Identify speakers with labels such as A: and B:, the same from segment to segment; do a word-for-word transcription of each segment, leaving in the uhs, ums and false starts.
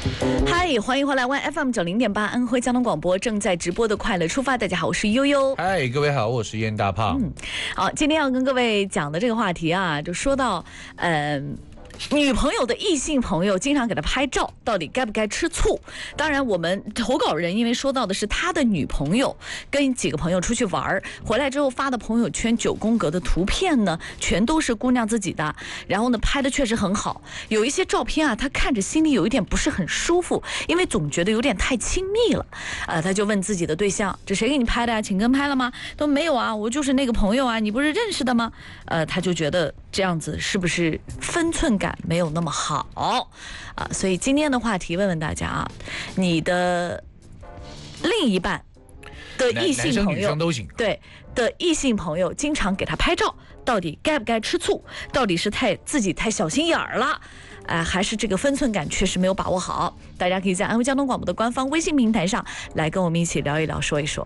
A: 嗨，欢迎回来 ，One F M 九零点八，安徽交通广播正在直播的快乐出发。大家好，我是悠悠。
B: 嗨，各位好，我是燕大胖。
A: 嗯，好，今天要跟各位讲的这个话题啊，就说到，嗯、呃。女朋友的异性朋友经常给他拍照，到底该不该吃醋？当然，我们投稿人因为说到的是他的女朋友跟几个朋友出去玩，回来之后发的朋友圈九宫格的图片呢，全都是姑娘自己的，然后呢拍的确实很好，有一些照片啊，他看着心里有一点不是很舒服，因为总觉得有点太亲密了。呃，他就问自己的对象：“这谁给你拍的呀？请跟拍了吗？”都没有啊，我就是那个朋友啊，你不是认识的吗？呃，他就觉得这样子是不是分寸感没有那么好啊？所以今天的话题问问大家啊，你的另一半的异性朋友，对的异性朋友经常给他拍照，到底该不该吃醋？到底是太自己太小心眼儿了？呃，还是这个分寸感确实没有把握好？大家可以在安徽交通广播的官方微信平台上来跟我们一起聊一聊，说一说。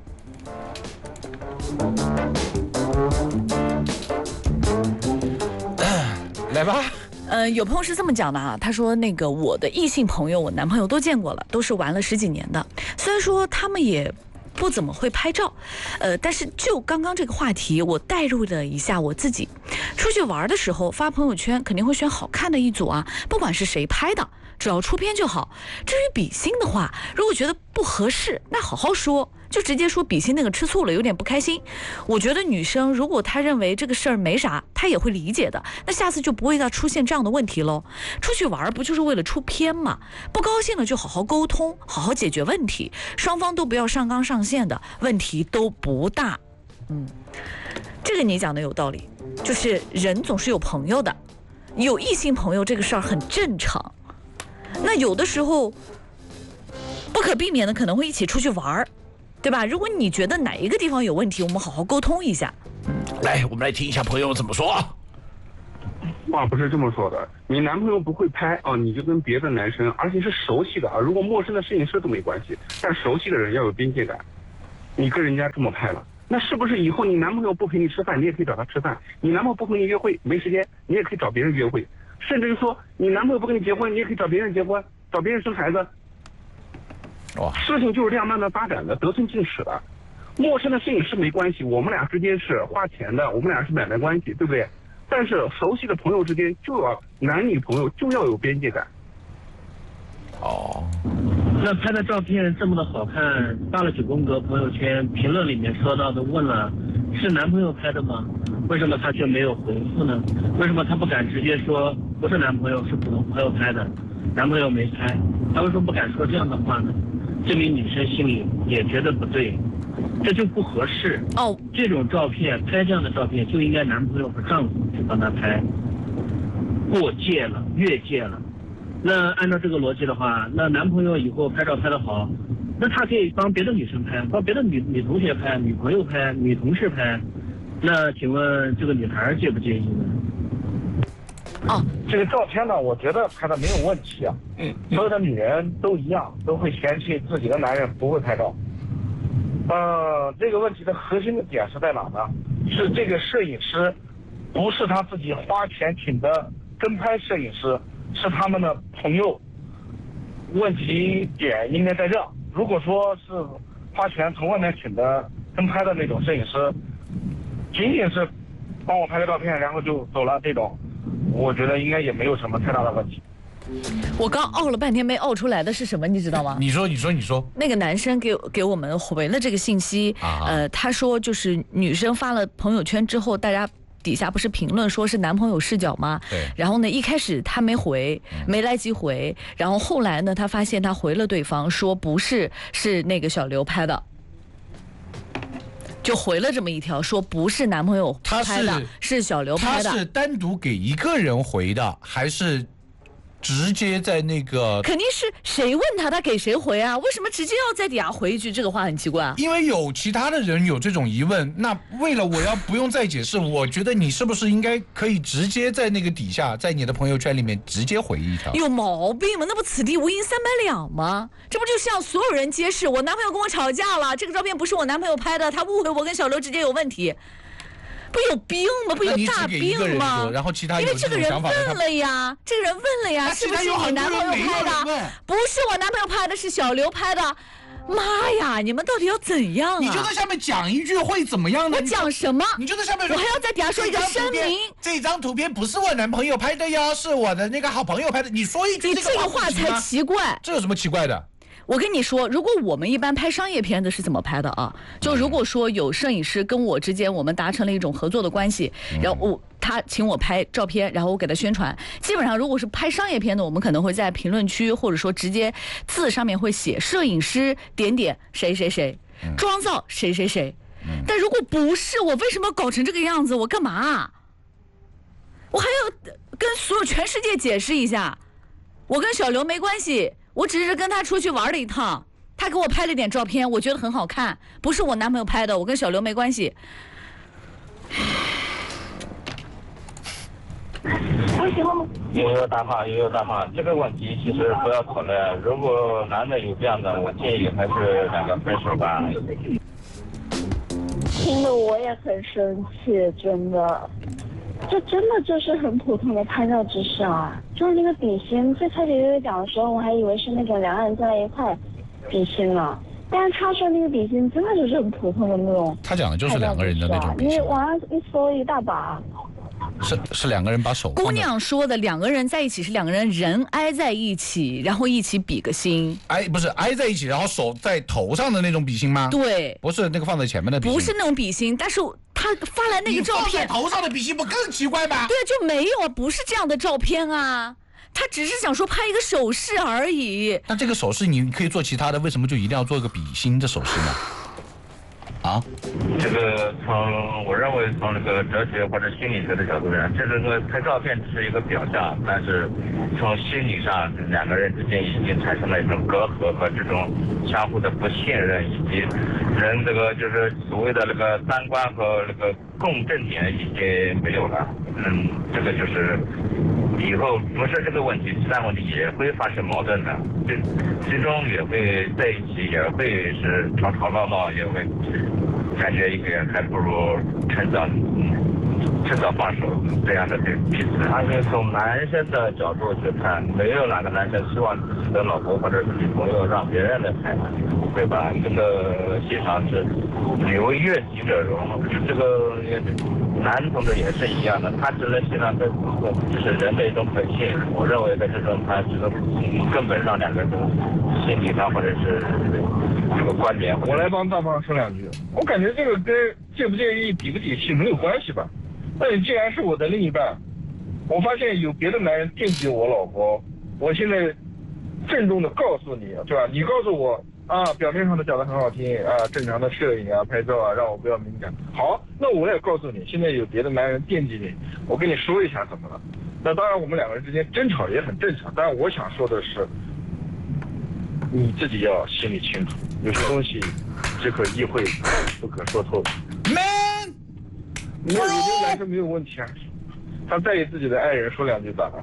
B: 来吧。
A: 呃，有朋友是这么讲的啊，他说那个我的异性朋友，我男朋友都见过了，都是玩了十几年的，虽然说他们也不怎么会拍照，呃，但是就刚刚这个话题，我代入了一下我自己，出去玩的时候发朋友圈肯定会选好看的一组啊，不管是谁拍的，只要出片就好。至于比心的话，如果觉得不合适，那好好说，就直接说比心那个吃醋了，有点不开心。我觉得女生如果她认为这个事儿没啥，她也会理解的，那下次就不会再出现这样的问题喽。出去玩不就是为了出片吗？不高兴了就好好沟通，好好解决问题，双方都不要上纲上线的，问题都不大。嗯，这个你讲的有道理，就是人总是有朋友的，有异性朋友这个事儿很正常。那有的时候不可避免的可能会一起出去玩，对吧？如果你觉得哪一个地方有问题，我们好好沟通一下。
B: 来，我们来听一下朋友怎么说。
C: 话不是这么说的，你男朋友不会拍啊，你就跟别的男生，而且是熟悉的啊，如果陌生的摄影师都没关系，但熟悉的人要有边界感。你跟人家这么拍了，那是不是以后你男朋友不陪你吃饭，你也可以找他吃饭？你男朋友不和你约会，没时间，你也可以找别人约会。甚至于说，你男朋友不跟你结婚，你也可以找别人结婚，找别人生孩子。
B: 哇，
C: 事情就是这样慢慢发展的，得寸进尺的。陌生的摄影师没关系，我们俩之间是花钱的，我们俩是买卖关系，对不对？但是熟悉的朋友之间就要男女朋友就要有边界感。
B: 哦，
D: 那拍的照片这么的好看，发了九宫格朋友圈，评论里面说到的问了，是男朋友拍的吗？为什么他却没有回复呢？为什么他不敢直接说不是男朋友，是普通朋友拍的，男朋友没拍？他为什么不敢说这样的话呢？证明女生心里也觉得不对，这就不合适哦。这种照片拍这样的照片就应该男朋友和丈夫去帮他拍，过界了，越界了。那按照这个逻辑的话，那男朋友以后拍照拍得好，那他可以帮别的女生拍，帮别的女女同学拍，女朋友拍，女同事拍。那请问这个女孩介不介意呢？
A: 哦，
E: 这个照片呢，我觉得拍的没有问题啊。嗯，所有的女人都一样，都会嫌弃自己的男人不会拍照。呃，这个问题的核心的点是在哪呢？是这个摄影师不是他自己花钱请的跟拍摄影师，是他们的朋友。问题点应该在这。如果说是花钱从外面请的跟拍的那种摄影师，仅仅是帮我拍个照片然后就走了，这种我觉得应该也没有什么太大的问题。
A: 我刚拗了半天没拗出来的是什么，你知道吗？
B: 你说，你说，你说。
A: 那个男生给给我们回了这个信息，啊、呃，他说就是女生发了朋友圈之后，大家底下不是评论说是男朋友视角吗？
B: 对。
A: 然后呢，一开始他没回，没来及回，然后后来呢，他发现他回了对方说不是，是那个小刘拍的。就回了这么一条，说不是男朋友拍的，是小刘拍的。
B: 他是单独给一个人回的，还是直接在那个？
A: 肯定是谁问他，他给谁回啊？为什么直接要在底下回一句？这个话很奇怪啊。
B: 因为有其他的人有这种疑问，那为了我要不用再解释，我觉得你是不是应该可以直接在那个底下，在你的朋友圈里面直接回一条？
A: 有毛病吗？那不此地无银三百两吗？这不就像所有人揭示我男朋友跟我吵架了，这个照片不是我男朋友拍的，他误会我跟小刘之间有问题。不不有病吗？不有大病吗？
B: 然后其他
A: 因为这个人问了呀，这个人问了呀，是不是你男朋友拍的？不是我男朋友拍的，是小刘拍的。妈呀，你们到底要怎样啊？
B: 你就在下面讲一句会怎么样呢？
A: 我讲什么？
B: 你就在下面说，
A: 我还要在底下说一个声明。
B: 这张图片不是我男朋友拍的呀，是我的那个好朋友拍的。你说一句，
A: 你这个话才奇怪。
B: 这有什么奇怪的？
A: 我跟你说，如果我们一般拍商业片子是怎么拍的啊？就如果说有摄影师跟我之间，我们达成了一种合作的关系，然后我他请我拍照片，然后我给他宣传。基本上如果是拍商业片的，我们可能会在评论区或者说直接字上面会写摄影师点点谁谁谁，妆造谁谁谁。但如果不是，我为什么搞成这个样子？我干嘛？我还要跟所有全世界解释一下，我跟小刘没关系。我只是跟他出去玩了一趟，他给我拍了点照片，我觉得很好看，不是我男朋友拍的，我跟小刘没关系。
E: 悠悠大话，悠悠大话，这个问题其实不要讨论。如果男的有这样的，我建议还是两个分手吧。
F: 听得我也很生气，真的。这真的就是很普通的拍照姿势啊，就是那个比心。最开始悠悠讲的时候，我还以为是那种两个人站在一块比心呢，但是他说那个比心真的就是很普通的那种。
B: 他讲的就是两个人的那种比心。
F: 你网上一搜一大把。
B: 是是两个人把手。
A: 姑娘说的两个人在一起是两个人人挨在一起，然后一起比个心。
B: 挨不是挨在一起，然后手在头上的那种比心吗？
A: 对，
B: 不是那个放在前面的比心。
A: 不是那种比心，但是他发来那个照片，
B: 你放在头上的比心不更奇怪吗？
A: 对，就没有啊，不是这样的照片啊。他只是想说拍一个手势而已。
B: 那这个手势你可以做其他的，为什么就一定要做一个比心的手势呢？啊，
E: 这个从我认为从那个哲学或者心理学的角度上，这个拍照片只是一个表象，但是从心理上两个人之间已经产生了一种隔阂和这种相互的不信任，以及人这个就是所谓的那个三观和那个共振点已经没有了。嗯，这个就是以后不是这个问题，其他问题也会发生矛盾的，这最终也会在一起，也会是吵吵闹闹，也会感觉一个人还不如趁早趁早放手这样的彼此。而且从男生的角度去看，没有哪个男生希望自己的老婆或者是女朋友让别人来拍，对吧？这个戏上是留悦己者容，这个男同志也是一样的，他只能欣赏这这是人的一种本性。我认为在这种他这个根本上两个人心理上或者是这个观点。
C: 我来帮大胖说两句，我感觉这个跟介不介意比不比戏没有关系吧。那你既然是我的另一半，我发现有别的男人惦记我老婆，我现在郑重的告诉你，对吧？你告诉我啊，表面上的讲的很好听啊，正常的摄影啊、拍照啊，让我不要敏感。好，那我也告诉你，现在有别的男人惦记你，我跟你说一下怎么了？那当然，我们两个人之间争吵也很正常，但是我想说的是，你自己要心里清楚，有些东西只可意会，不可说透。
B: Man，
C: 你要有些男生没有问题啊，他在意自己的爱人，说两句咋了？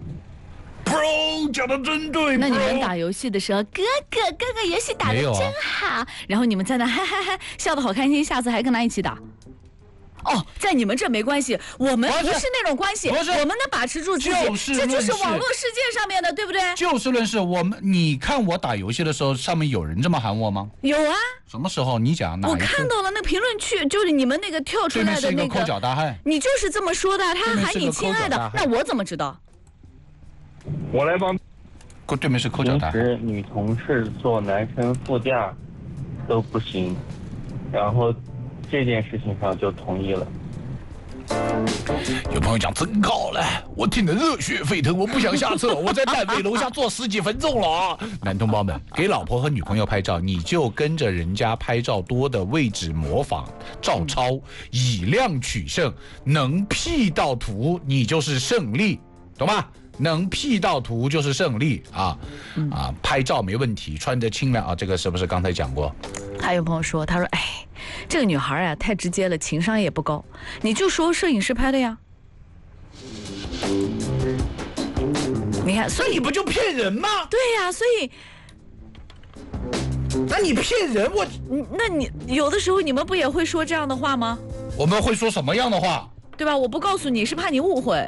B: Bro 讲的真对。
A: 那你们打游戏的时候，哥哥哥哥游戏打得真好，啊、然后你们在那哈哈哈笑得好开心，下次还跟他一起打。哦，在你们这没关系，我们不是那种关系，我们能把持住自己，这就是网络世界上面的，对不对？
B: 就事论事，我们你看我打游戏的时候，上面有人这么喊我吗？
A: 有啊。
B: 什么时候？你讲哪一次？
A: 我看到了那评论区，就是你们那个跳出来的那个。
B: 抠脚大汉。
A: 你就是这么说的，他喊你亲爱的，那我怎么知道？
C: 我来帮。
B: 对面是抠脚大汉。
G: 平时女同事坐男生副驾都不行，然后。 这件事情上就同意了。
B: 有朋友讲真好了，我听得热血沸腾，我不想下车，我在单位楼下坐十几分钟了啊！男同胞们，给老婆和女朋友拍照，你就跟着人家拍照多的位置模仿照抄，以量取胜，能 P 到图，你就是胜利，懂吗？ 能 P 到图就是胜利啊！啊，拍照没问题，穿着清凉啊，这个是不是刚才讲过？
A: 还有朋友说，他说，哎，这个女孩啊太直接了，情商也不高。你就说摄影师拍的呀。你看，所以
B: 你不就骗人吗？
A: 对呀、啊，所以，
B: 那你骗人，我，
A: 那你有的时候你们不也会说这样的话吗？
B: 我们会说什么样的话？
A: 对吧？我不告诉你是怕你误会。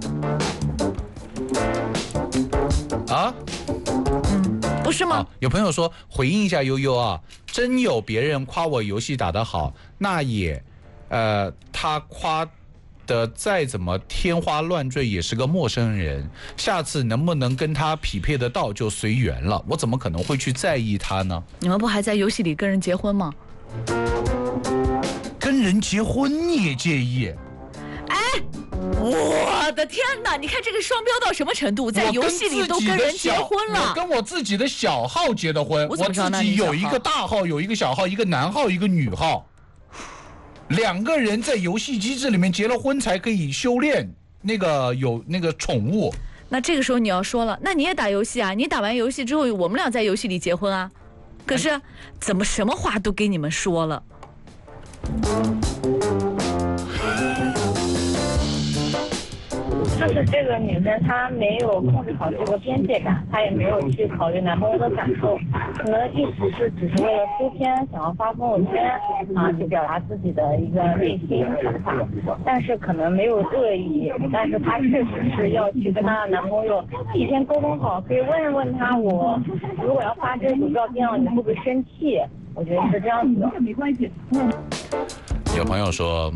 B: 啊？
A: 嗯，不是吗？
B: 啊、有朋友说回应一下悠悠啊，真有别人夸我游戏打得好，那也，呃，他夸的再怎么天花乱坠也是个陌生人，下次能不能跟他匹配得到就随缘了，我怎么可能会去在意他呢？
A: 你们不还在游戏里跟人结婚吗？
B: 跟人结婚你也介意？
A: 哎，我的天哪！你看这个双标到什么程度，在游戏里都跟人结婚了。
B: 我跟我自己的小号结的婚，
A: 我, 我
B: 自己有一个大号，有一个小号，一个男号，一个女号。两个人在游戏机制里面结了婚才可以修炼那个有那个宠物。
A: 那这个时候你要说了，那你也打游戏啊？你打完游戏之后，我们俩在游戏里结婚啊？可是怎么什么话都给你们说了？
F: 就是这个女生她没有控制好这个边界感，她也没有去考虑男朋友的感受，可能一直是只是为了出片，想要发朋友圈啊，去表达自己的一个内心想法，但是可能没有恶意，但是她确实是要去跟她的男朋友提前沟通好，可以问问他，我如果要发这组照片，你会不会生气？我觉得是这样子的。没关系。嗯。
B: 有朋友说，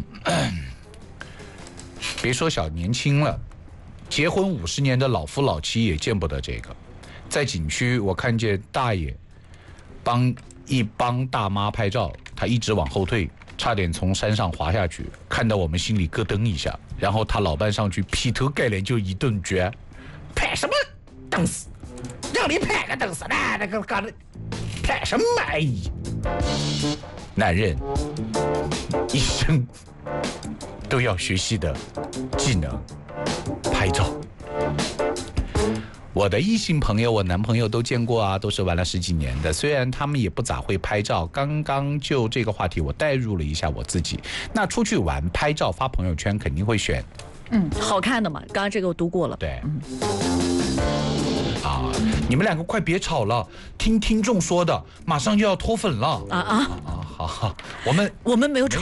B: 别说小年轻了。结婚五十年的老夫老妻也见不得这个。在景区，我看见大爷帮一帮大妈拍照，他一直往后退，差点从山上滑下去，看得我们心里咯噔一下。然后他老伴上去劈头盖脸就一顿撅，拍什么等死，让你拍个等死，那那个干的拍什么而已。男人一生都要学习的技能。拍照，我的异性朋友，我男朋友都见过啊，都是玩了十几年的。虽然他们也不咋会拍照，刚刚就这个话题，我代入了一下我自己。那出去玩拍照发朋友圈，肯定会选，
A: 嗯，好看的嘛。刚刚这个我读过了。
B: 对，
A: 嗯。
B: 啊，你们两个快别吵了，听听众说的，马上就要脱粉了。
A: 啊啊
B: 啊！好好，我们
A: 我们没有吵。